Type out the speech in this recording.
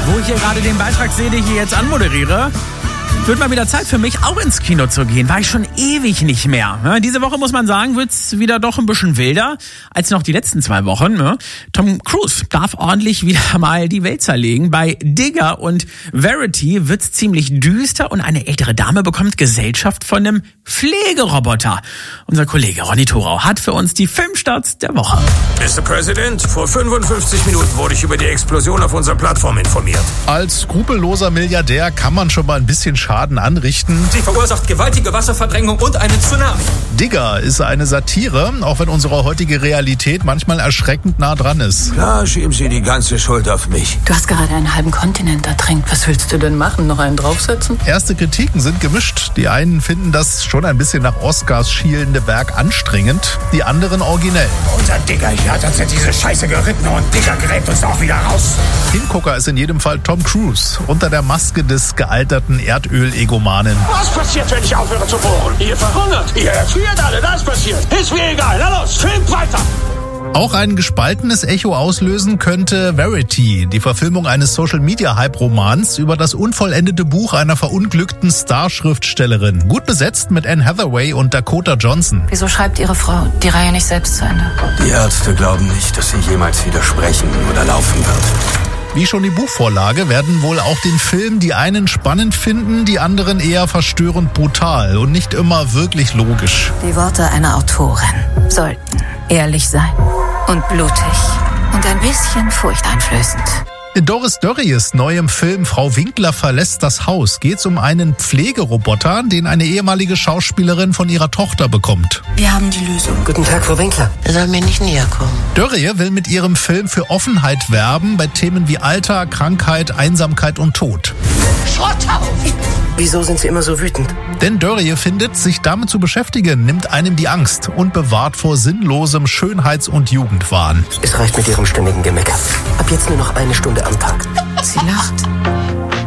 Wo ich hier gerade den Beitrag sehe, den ich hier jetzt anmoderiere, wird mal wieder Zeit für mich, auch ins Kino zu gehen. War ich schon ewig nicht mehr. Ja, diese Woche, muss man sagen, wird's wieder doch ein bisschen wilder als noch die letzten 2 Wochen. Ja. Tom Cruise darf ordentlich wieder mal die Welt zerlegen. Bei Digger und Verity wird's ziemlich düster und eine ältere Dame bekommt Gesellschaft von einem Pflegeroboter. Unser Kollege Ronny Thorau hat für uns die Filmstarts der Woche. Mr. President, vor 55 Minuten wurde ich über die Explosion auf unserer Plattform informiert. Als skrupelloser Milliardär kann man schon mal ein bisschen Schaden anrichten. Sie verursacht gewaltige Wasserverdrängung und einen Tsunami. Digger ist eine Satire, auch wenn unsere heutige Realität manchmal erschreckend nah dran ist. Klar, schieben Sie die ganze Schuld auf mich. Du hast gerade einen halben Kontinent ertränkt. Was willst du denn machen? Noch einen draufsetzen? Erste Kritiken sind gemischt. Die einen finden das schon ein bisschen nach Oscars schielende Werk anstrengend, die anderen originell. Unser Digger hier hat uns in diese Scheiße geritten und Digger gräbt uns auch wieder raus. Hingucker ist in jedem Fall Tom Cruise unter der Maske des gealterten Erdöl-Egomanen. Was passiert, wenn ich aufhöre zu bohren? Ihr verhungert, ihr erfriert alle, das passiert. Ist mir egal, na los, filmt weiter. Auch ein gespaltenes Echo auslösen könnte Verity, die Verfilmung eines Social-Media-Hype-Romans über das unvollendete Buch einer verunglückten Starschriftstellerin. Gut besetzt mit Anne Hathaway und Dakota Johnson. Wieso schreibt Ihre Frau die Reihe nicht selbst zu Ende? Die Ärzte glauben nicht, dass sie jemals wieder sprechen oder laufen wird. Wie schon die Buchvorlage werden wohl auch den Film die einen spannend finden, die anderen eher verstörend brutal und nicht immer wirklich logisch. Die Worte einer Autorin sollten ehrlich sein und blutig und ein bisschen furchteinflößend. In Doris Dörries neuem Film Frau Winkler verlässt das Haus geht's um einen Pflegeroboter, den eine ehemalige Schauspielerin von ihrer Tochter bekommt. Wir haben die Lösung. Guten Tag, Frau Winkler. Er soll mir nicht näher kommen. Dörrie will mit ihrem Film für Offenheit werben bei Themen wie Alter, Krankheit, Einsamkeit und Tod. Schrottau! Wieso sind Sie immer so wütend? Denn Dörrie findet, sich damit zu beschäftigen, nimmt einem die Angst und bewahrt vor sinnlosem Schönheits- und Jugendwahn. Es reicht mit Ihrem ständigen Gemecker. Ab jetzt nur noch 1 Stunde am Tag. Sie lacht.